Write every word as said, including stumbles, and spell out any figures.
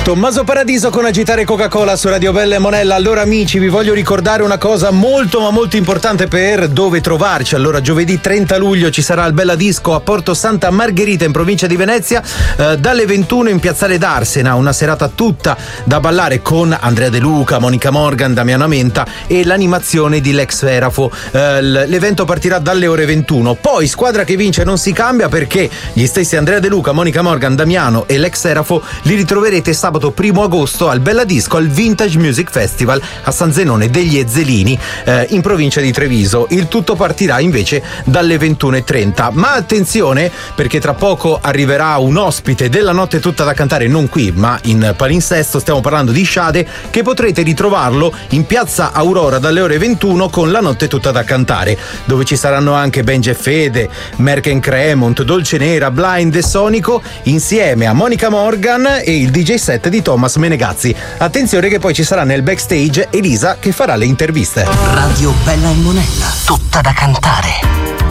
Tommaso Paradiso con Agitare Coca-Cola su Radio Bella e Monella. Allora amici, vi voglio ricordare una cosa molto ma molto importante per dove trovarci. Allora giovedì trenta luglio ci sarà il Bella Disco a Porto Santa Margherita in provincia di Venezia, eh, dalle ventuno in Piazzale d'Arsena, una serata tutta da ballare con Andrea De Luca, Monica Morgan, Damiano Amenta e l'animazione di Lex Serafo. Eh, l'evento partirà dalle ore ventuno. Poi squadra che vince non si cambia, perché gli stessi Andrea De Luca, Monica Morgan, Damiano e Lex Serafo li ritroverete sabato primo agosto al Bella Disco al Vintage Music Festival a San Zenone degli Ezzelini, eh, in provincia di Treviso. Il tutto partirà invece dalle ventuno e trenta. Ma attenzione, perché tra poco arriverà un ospite della notte tutta da cantare, non qui ma in palinsesto. Stiamo parlando di Sade, che potrete ritrovarlo in piazza Aurora dalle ore ventuno con la notte tutta da cantare, dove ci saranno anche Benji e Fede, Merken Cremont, Dolce Nera, Blind e Sonico, insieme a Monica Morgan e il D J set di Thomas Menegazzi. Attenzione che poi ci sarà nel backstage Elisa che farà le interviste. Radio Bella e Monella, tutta da cantare.